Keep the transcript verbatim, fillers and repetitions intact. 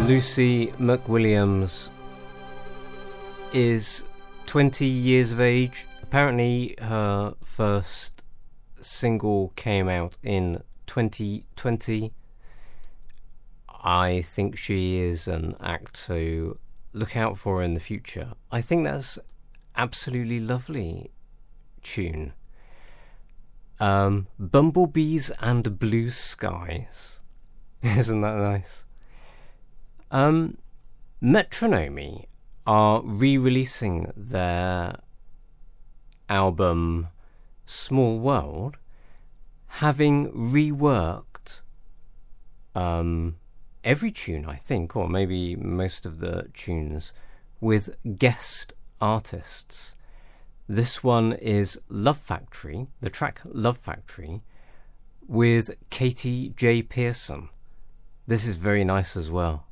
Lucy McWilliams is twenty years of age. Apparently her first single came out in twenty twenty. I think she is an act to look out for in the future. I think that's absolutely lovely tune. Um, Bumblebees and Blue Skies. Isn't that nice? Um, Metronome are re-releasing their album Small World, having reworked um, every tune, I think, or maybe most of the tunes, with guest artists. This one is Love Factory, the track Love Factory, with Katie J. Pearson. This is very nice as well.